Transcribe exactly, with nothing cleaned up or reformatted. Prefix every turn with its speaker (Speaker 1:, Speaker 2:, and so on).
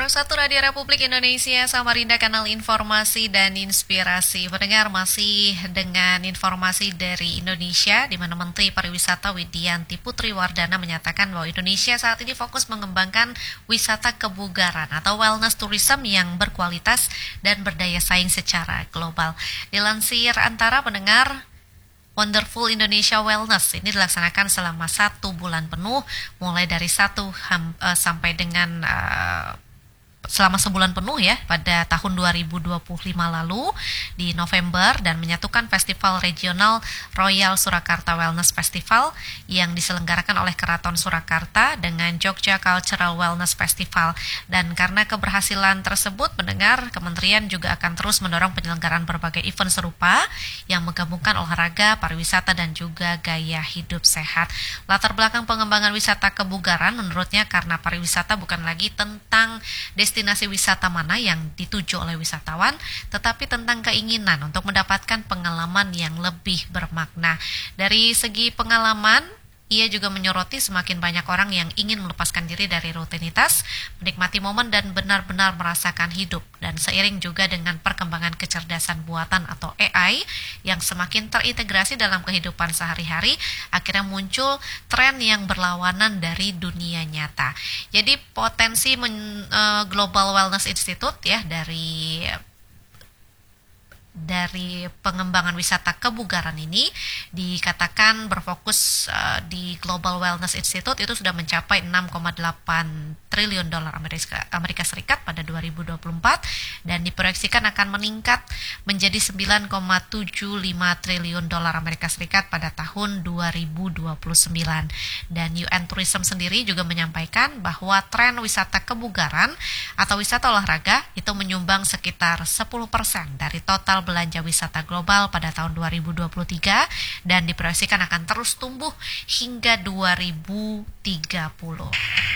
Speaker 1: satu Radio Republik Indonesia, Samarinda, kanal informasi dan inspirasi. Pendengar, masih dengan informasi dari Indonesia, di mana Menteri Pariwisata Widianti Putri Wardana menyatakan bahwa Indonesia saat ini fokus mengembangkan wisata kebugaran atau wellness tourism yang berkualitas dan berdaya saing secara global. Dilansir Antara, pendengar, Wonderful Indonesia Wellness ini dilaksanakan selama satu bulan penuh, mulai dari satu ham, uh, sampai dengan uh, selama sebulan penuh ya pada tahun dua ribu dua puluh lima lalu di November, dan menyatukan Festival Regional Royal Surakarta Wellness Festival yang diselenggarakan oleh Keraton Surakarta dengan Jogja Cultural Wellness Festival. Dan karena keberhasilan tersebut, pendengar, kementerian juga akan terus mendorong penyelenggaraan berbagai event serupa yang menggabungkan olahraga, pariwisata, dan juga gaya hidup sehat. Latar belakang pengembangan wisata kebugaran menurutnya karena pariwisata bukan lagi tentang destinasi destinasi wisata mana yang dituju oleh wisatawan, tetapi tentang keinginan untuk mendapatkan pengalaman yang lebih bermakna. Dari segi pengalaman, ia juga menyoroti semakin banyak orang yang ingin melepaskan diri dari rutinitas, menikmati momen dan benar-benar merasakan hidup. Dan seiring juga dengan perkembangan kecerdasan buatan atau A I yang semakin terintegrasi dalam kehidupan sehari-hari, akhirnya muncul tren yang berlawanan dari dunia nyata. Jadi potensi men, uh, Global Wellness Institute ya dari dari pengembangan wisata kebugaran ini dikatakan berfokus uh, di Global Wellness Institute itu sudah mencapai enam koma delapan triliun dolar Amerika, Amerika Serikat pada dua ribu dua puluh empat dan diproyeksikan akan meningkat menjadi sembilan koma tujuh lima triliun dolar Amerika Serikat pada tahun dua ribu dua puluh sembilan. Dan U N Tourism sendiri juga menyampaikan bahwa tren wisata kebugaran atau wisata olahraga itu menyumbang sekitar sepuluh persen dari total belanja wisata global pada tahun dua ribu dua puluh tiga dan diproyeksikan akan terus tumbuh hingga dua ribu tiga puluh.